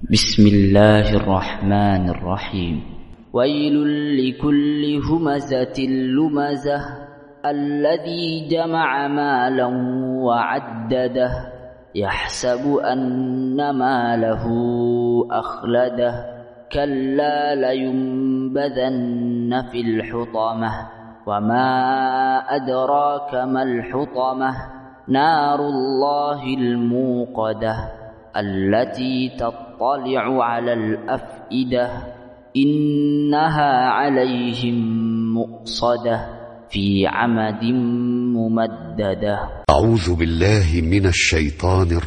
بسم الله الرحمن الرحيم. ويل لكل همزة لمزة الذي جمع مالا وعدده يحسب أن ماله أخلده كلا لينبذن في الحطمة وما أدراك ما الحطمة نار الله الموقدة التي تطلع على الأفئدة إنها عليهم مؤصدة في عمد ممددة. أعوذ بالله من الشيطان الرجيم.